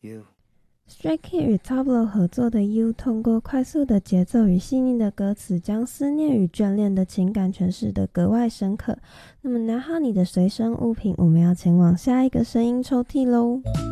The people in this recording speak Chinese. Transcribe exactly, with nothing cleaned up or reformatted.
You Stray Kids 与 Tablo 合作的 You 通过快速的节奏与细腻的歌词，将思念与眷恋的情感诠释得格外深刻。那么拿好你的随身物品，我们要前往下一个声音抽屉喽。